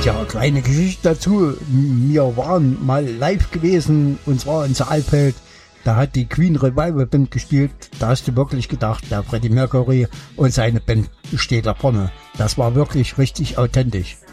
Ja, kleine Geschichte dazu. Wir waren mal live gewesen, und zwar in Saalfeld. Da hat die Queen Revival Band gespielt. Da hast du wirklich gedacht, der Freddie Mercury und seine Band steht da vorne. Das war wirklich richtig authentisch.